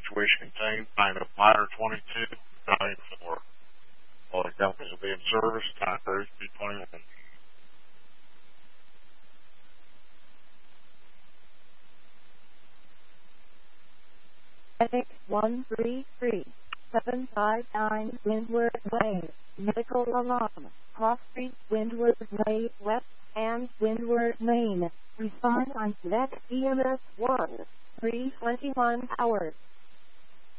situation contained behind a ladder 22, 94. All the companies will be in service, time cruise B21. FedEx 133-759 Windward Way, medical alarm, Cross Street, Windward Way, West, and Windward, Maine. Respond on FedEx EMS 1, 3:21 hours.